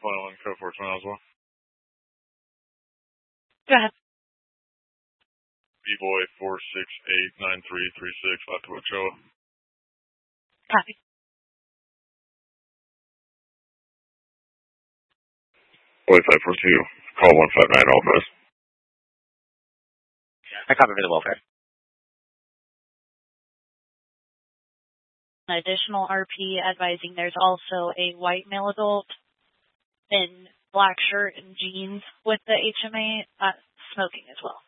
21 code 420 as well. Go ahead. B-boy 4689336 out to Ochoa. Copy. Boy 542, call 159 all those. I copy for the welfare. An additional RP advising there's also a white male adult in black shirt and jeans with the HMA smoking as well.